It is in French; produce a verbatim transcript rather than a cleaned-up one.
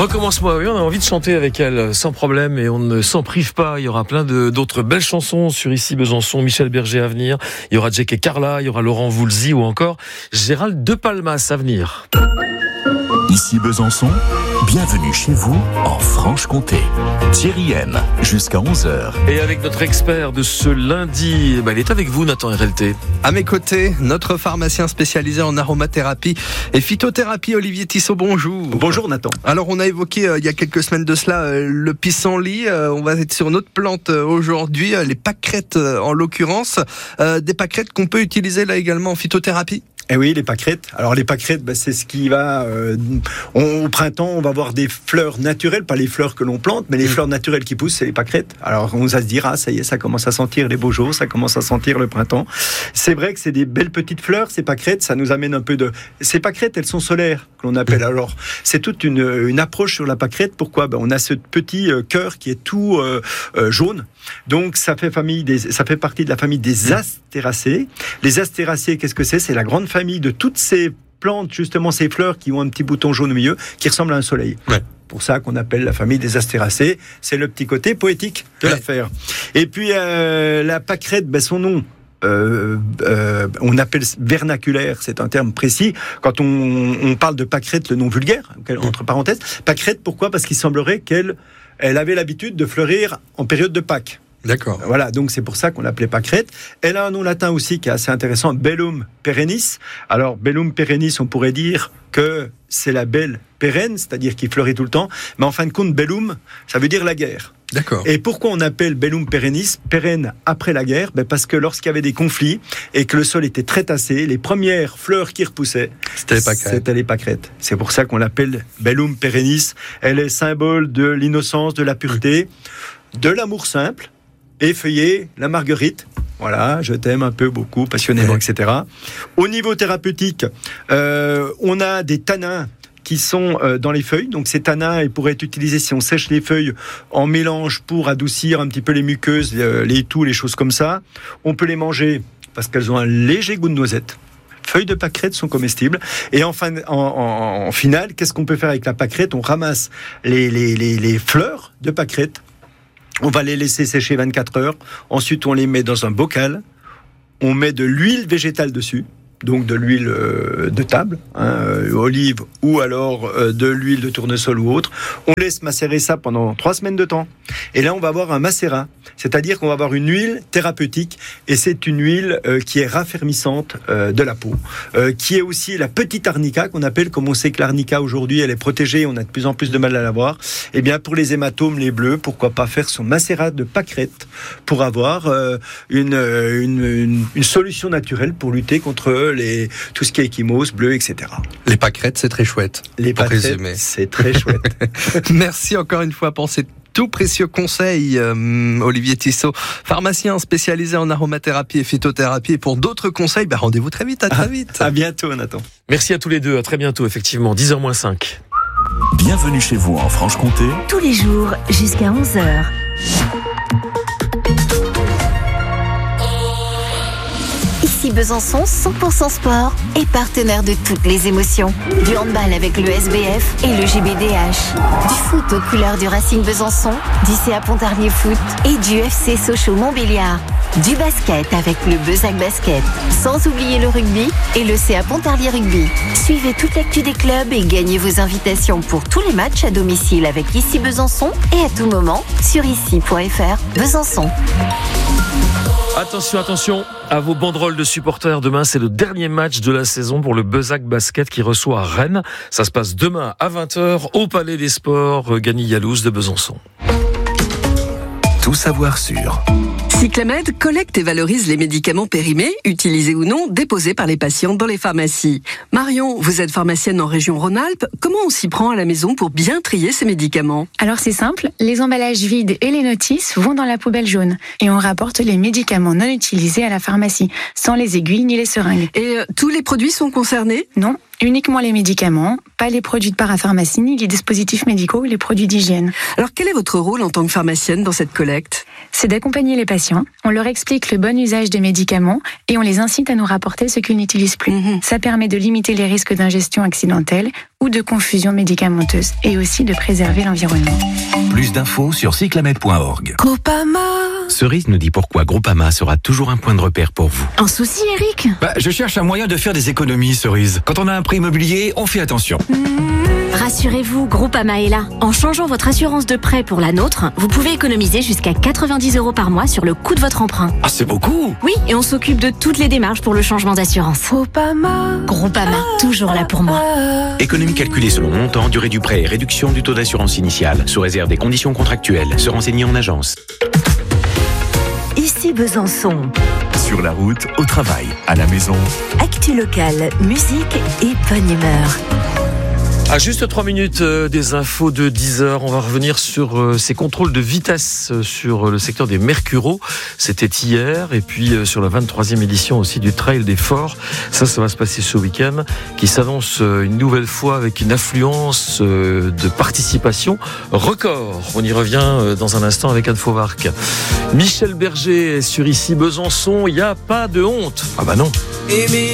Recommence-moi, oui, on a envie de chanter avec elle sans problème et on ne s'en prive pas. Il y aura plein de, d'autres belles chansons sur Ici Besançon, Michel Berger à venir. Il y aura Jack et Carla, il y aura Laurent Voulzy ou encore Gérald De Palmas à venir. Ici Besançon, bienvenue chez vous en Franche-Comté. Thierry M, jusqu'à onze heures. Et avec notre expert de ce lundi, bah, il est avec vous, Nathan R L T. À mes côtés, notre pharmacien spécialisé en aromathérapie et phytothérapie, Olivier Tissot, bonjour. Bonjour Nathan. Alors on a évoqué euh, il y a quelques semaines de cela euh, le pissenlit, euh, on va être sur une autre plante euh, aujourd'hui, euh, les pâquerettes euh, en l'occurrence, euh, des pâquerettes qu'on peut utiliser là également en phytothérapie. Eh oui, les pâquerettes. Alors les pâquerettes, bah, c'est ce qui va... Euh, on, au printemps, on va voir des fleurs naturelles, pas les fleurs que l'on plante, mais les mmh. fleurs naturelles qui poussent, c'est les pâquerettes. Alors on va se dire, ah ça y est, ça commence à sentir les beaux jours, ça commence à sentir le printemps. C'est vrai que c'est des belles petites fleurs, ces pâquerettes, ça nous amène un peu de... Ces pâquerettes, elles sont solaires, que l'on appelle. Alors c'est toute une, une approche sur la pâquerette. Pourquoi ? Ben, on a ce petit euh, cœur qui est tout euh, euh, jaune. Donc ça fait, famille des, ça fait partie de la famille des astéracées. Les astéracées, qu'est-ce que c'est ? C'est la grande famille de toutes ces plantes, justement ces fleurs qui ont un petit bouton jaune au milieu, qui ressemblent à un soleil. Ouais. Pour ça qu'on appelle la famille des astéracées. C'est le petit côté poétique de ouais. l'affaire. Et puis euh, la pâquerette, ben, son nom... Euh, euh, on appelle vernaculaire, c'est un terme précis. Quand on, on parle de pâquerette, le nom vulgaire, entre parenthèses, pâquerette, pourquoi ? Parce qu'il semblerait qu'elle elle avait l'habitude de fleurir en période de Pâques. D'accord. Voilà, donc c'est pour ça qu'on l'appelait pâquerette. Elle a un nom latin aussi qui est assez intéressant, Bellum perennis. Alors, Bellum perennis, on pourrait dire que c'est la belle pérenne, c'est-à-dire qui fleurit tout le temps. Mais en fin de compte, Bellum, ça veut dire la guerre. D'accord. Et pourquoi on appelle Bellum perennis, pérenne après la guerre ? Ben parce que lorsqu'il y avait des conflits et que le sol était très tassé, les premières fleurs qui repoussaient, c'était les pâquerettes. C'était les pâquerettes. C'est pour ça qu'on l'appelle Bellum perennis. Elle est symbole de l'innocence, de la pureté, de l'amour simple. Effeuiller la marguerite, voilà, je t'aime un peu, beaucoup, passionnément, et cetera. Au niveau thérapeutique, euh, on a des tanins qui sont euh, dans les feuilles. Donc ces tanins, ils pourraient être utilisés si on sèche les feuilles en mélange pour adoucir un petit peu les muqueuses, les, les toux, les choses comme ça. On peut les manger parce qu'elles ont un léger goût de noisette. Feuilles de pâquerette sont comestibles. Et en, fin, en, en, en finale, qu'est-ce qu'on peut faire avec la pâquerette ? On ramasse les, les, les, les fleurs de pâquerette. On va les laisser sécher vingt-quatre heures. Ensuite, on les met dans un bocal. On met de l'huile végétale dessus. Donc de l'huile euh, de table, hein, euh, olive ou alors euh, de l'huile de tournesol ou autre. On laisse macérer ça pendant trois semaines de temps. Et là, on va avoir un macérat. C'est-à-dire qu'on va avoir une huile thérapeutique. Et c'est une huile euh, qui est raffermissante euh, de la peau. Euh, qui est aussi la petite arnica qu'on appelle, comme on sait que l'arnica aujourd'hui, elle est protégée. On a de plus en plus de mal à la voir. Eh bien, pour les hématomes, les bleus, pourquoi pas faire son macérat de pâquerette pour avoir euh, une, une, une, une solution naturelle pour lutter contre Les, tout ce qui est ecchymose, bleu, et cetera. Les pâquerettes, c'est très chouette. Les pâquerettes, c'est très chouette. Merci encore une fois pour ces tout précieux conseils, euh, Olivier Tissot, pharmacien spécialisé en aromathérapie et phytothérapie. Et pour d'autres conseils, bah, rendez-vous très vite, à très vite. À, à bientôt, Nathan. Merci à tous les deux, à très bientôt, effectivement, dix heures moins cinq. Bienvenue chez vous en Franche-Comté. Tous les jours, jusqu'à onze heures. Ici Besançon, cent pour cent sport est partenaire de toutes les émotions. Du handball avec le S B F et le G B D H. Du foot aux couleurs du Racing Besançon, du C A Pontarlier Foot et du F C Sochaux Montbéliard. Du basket avec le Bezac Basket. Sans oublier le rugby et le C A Pontarlier Rugby. Suivez toute l'actu des clubs et gagnez vos invitations pour tous les matchs à domicile avec Ici Besançon et à tout moment sur ici point f r Besançon. Attention, attention à vos banderoles de supporters. Demain, c'est le dernier match de la saison pour le Bezac Basket qui reçoit Rennes. Ça se passe demain à vingt heures au Palais des Sports, Gagny-Yalouz de Besançon. Tout savoir sur... Cyclamed collecte et valorise les médicaments périmés, utilisés ou non, déposés par les patients dans les pharmacies. Marion, vous êtes pharmacienne en région Rhône-Alpes. Comment on s'y prend à la maison pour bien trier ces médicaments ? Alors c'est simple, les emballages vides et les notices vont dans la poubelle jaune. Et on rapporte les médicaments non utilisés à la pharmacie, sans les aiguilles ni les seringues. Et euh, tous les produits sont concernés ? Non. Uniquement les médicaments, pas les produits de parapharmacie, ni les dispositifs médicaux ou les produits d'hygiène. Alors quel est votre rôle en tant que pharmacienne dans cette collecte ? C'est d'accompagner les patients, on leur explique le bon usage des médicaments et on les incite à nous rapporter ce qu'ils n'utilisent plus. Mmh. Ça permet de limiter les risques d'ingestion accidentelle ou de confusion médicamenteuse et aussi de préserver l'environnement. Plus d'infos sur cyclamed point org. Groupama. Cerise nous dit pourquoi Groupama sera toujours un point de repère pour vous. Un souci, Eric ? Bah, je cherche un moyen de faire des économies, Cerise. Quand on a un prêt immobilier, on fait attention. Mmh. Rassurez-vous, Groupama est là. En changeant votre assurance de prêt pour la nôtre, vous pouvez économiser jusqu'à quatre-vingt-dix euros par mois sur le coût de votre emprunt. Ah, c'est beaucoup! Oui, et on s'occupe de toutes les démarches pour le changement d'assurance. Groupama. Groupama, toujours là pour moi. Économie calculée selon montant, durée du prêt et réduction du taux d'assurance initial, sous réserve des conditions contractuelles. Se renseigner en agence. Ici Besançon. Sur la route, au travail, à la maison. Actu locale, musique et bonne humeur. À juste trois minutes euh, des infos de dix heures, on va revenir sur euh, ces contrôles de vitesse euh, sur euh, le secteur des Mercureaux. C'était hier, et puis euh, sur la vingt-troisième édition aussi du Trail des Forts. Ça, ça va se passer ce week-end, qui s'annonce euh, une nouvelle fois avec une affluence euh, de participation record. On y revient euh, dans un instant avec Anne Fauvarc. Michel Berger sur Ici Besançon, il n'y a pas de honte. Ah bah non.